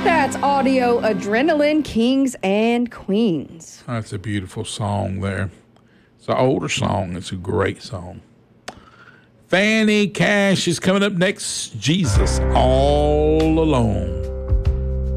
That's Audio Adrenaline, Kings and Queens. That's a beautiful song there. It's an older song. It's a great song. Fanny Cash is coming up next. Jesus All Alone.